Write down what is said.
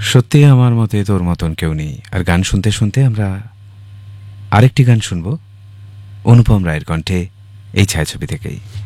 সত্যি আমার মতে তোর মতন কেউ নেই। আর গান শুনতে শুনতে আমরা আরেকটি গান শুনব অনুপম রায়ের কণ্ঠে, এই ছায়াছবি থেকেই।